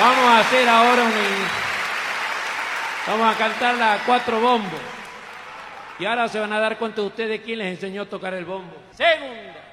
Vamos a hacer ahora vamos a cantar la 4 bombos. Y ahora se van a dar cuenta ustedes quién les enseñó a tocar el bombo. Segunda.